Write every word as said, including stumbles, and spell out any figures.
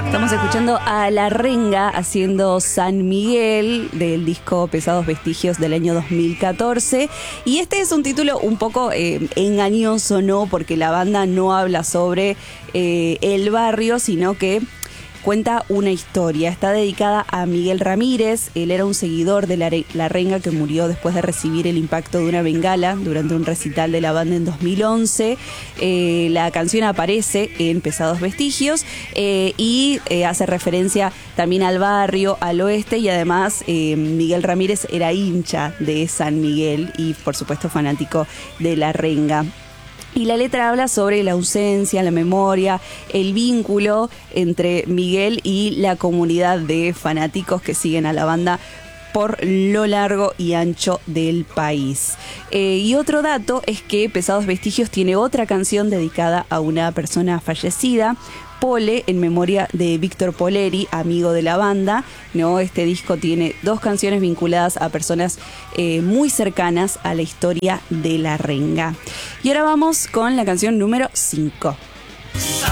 Estamos escuchando a La Renga haciendo San Miguel del disco Pesados Vestigios del año dos mil catorce. Y este es un título un poco eh, engañoso, ¿no? Porque la banda no habla sobre eh, el barrio, sino que cuenta una historia. Está dedicada a Miguel Ramírez. Él era un seguidor de La, la Renga que murió después de recibir el impacto de una bengala durante un recital de la banda en dos mil once. Eh, la canción aparece en Pesados Vestigios eh, y eh, hace referencia también al barrio, al oeste, y además eh, Miguel Ramírez era hincha de San Miguel y por supuesto fanático de La Renga. Y la letra habla sobre la ausencia, la memoria, el vínculo entre Miguel y la comunidad de fanáticos que siguen a la banda por lo largo y ancho del país. Eh, y otro dato es que Pesados Vestigios tiene otra canción dedicada a una persona fallecida, Pole, en memoria de Víctor Poleri, amigo de la banda, ¿no? Este disco tiene dos canciones vinculadas a personas eh, muy cercanas a la historia de La Renga. Y ahora vamos con la canción número cinco.